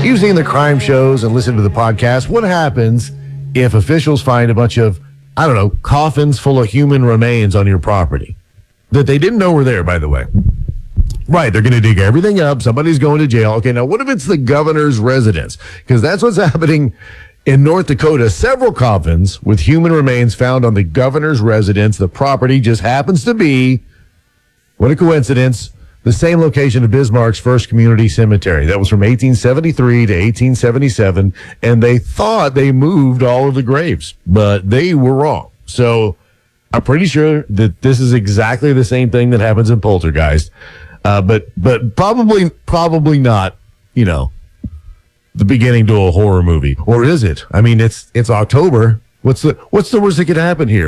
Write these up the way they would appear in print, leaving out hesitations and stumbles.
You've seen the crime shows and listened to the podcast. What happens if officials find a bunch of, I don't know, coffins full of human remains on your property that they didn't know were there, by the way? Right, they're going to dig everything up. Somebody's going to jail. Okay, now what if it's the governor's residence? Because that's what's happening in North Dakota. Several coffins with human remains found on the governor's residence. The property just happens to be, what a coincidence, the same location of Bismarck's first community cemetery. That was from 1873 to 1877, and they thought they moved all of the graves, but they were wrong. So I'm pretty sure that this is exactly the same thing that happens in Poltergeist, but probably not, you know, the beginning to a horror movie. Or is it? I mean, it's October. What's the worst that could happen here?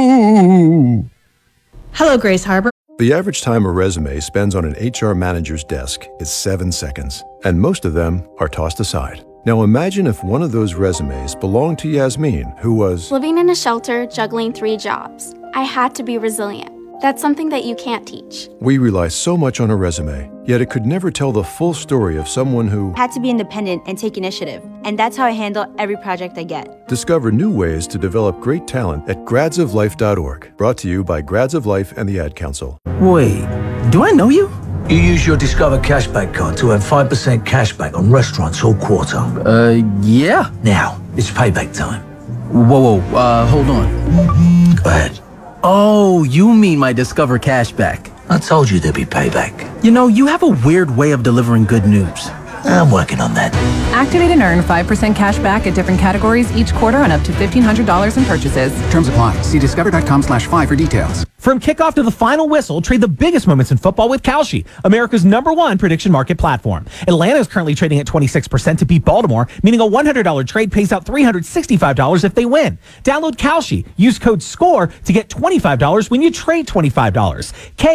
Ooh. Hello, Grace Harbor. The average time a resume spends on an HR manager's desk is 7 seconds, and most of them are tossed aside. Now imagine if one of those resumes belonged to Yasmin, who was living in a shelter, juggling 3 jobs. I had to be resilient. That's something that you can't teach. We rely so much on a resume, yet it could never tell the full story of someone who had to be independent and take initiative. And that's how I handle every project I get. Discover new ways to develop great talent at gradsoflife.org. Brought to you by Grads of Life and the Ad Council. Wait, do I know you? You use your Discover Cashback card to earn 5% cashback on restaurants all quarter. Yeah. Now, it's payback time. Whoa, hold on. Go ahead. Oh, you mean my Discover Cashback. I told you there'd be payback. You know, you have a weird way of delivering good news. I'm working on that. Activate and earn 5% cash back at different categories each quarter on up to $1,500 in purchases. Terms apply. See discover.com/5 for details. From kickoff to the final whistle, trade the biggest moments in football with Kalshi, America's #1 prediction market platform. Atlanta is currently trading at 26% to beat Baltimore, meaning a $100 trade pays out $365 if they win. Download Kalshi. Use code SCORE to get $25 when you trade $25.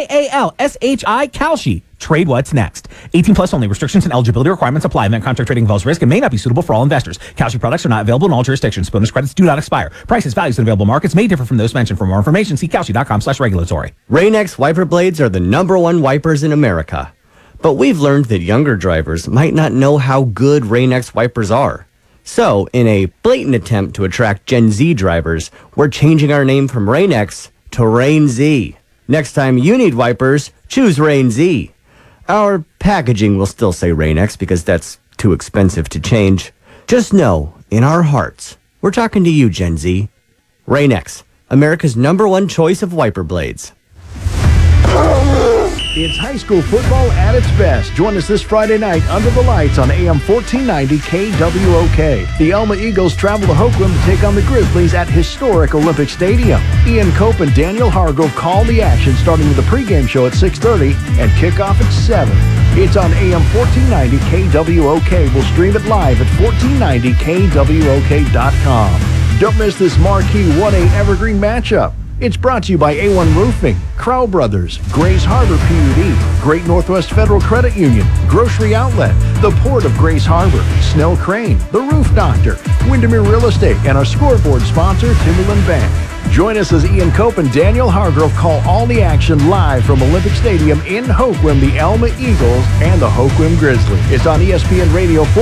KALSHI Kalshi. Trade what's next. 18 plus only. Restrictions and eligibility requirements apply. Event contract trading involves risk and may not be suitable for all investors. Kalshi products are not available in all jurisdictions. Bonus credits do not expire. Prices, values, and available markets may differ from those mentioned. For more information, see Kalshi.com/regulatory. Rain-X wiper blades are the #1 wipers in America. But we've learned that younger drivers might not know how good Rain-X wipers are. So, in a blatant attempt to attract Gen Z drivers, we're changing our name from Rain-X to Rain Z. Next time you need wipers, choose Rain Z. Our packaging will still say Rain-X because that's too expensive to change. Just know, in our hearts, we're talking to you, Gen Z. Rain-X, America's #1 choice of wiper blades. It's high school football at its best. Join us this Friday night under the lights on AM 1490 KWOK. The Elma Eagles travel to Hoquiam to take on the Grizzlies at historic Olympic Stadium. Ian Cope and Daniel Hargrove call the action, starting with the pregame show at 6:30 and kickoff at 7. It's on AM 1490 KWOK. We'll stream it live at 1490kwok.com. Don't miss this marquee 1A Evergreen matchup. It's brought to you by A1 Roofing, Crow Brothers, Grace Harbor PUD, Great Northwest Federal Credit Union, Grocery Outlet, the Port of Grace Harbor, Snell Crane, The Roof Doctor, Windermere Real Estate, and our scoreboard sponsor, Timberland Bank. Join us as Ian Cope and Daniel Hargrove call all the action live from Olympic Stadium in Hoquiam, the Elma Eagles and the Hoquiam Grizzlies. It's on ESPN Radio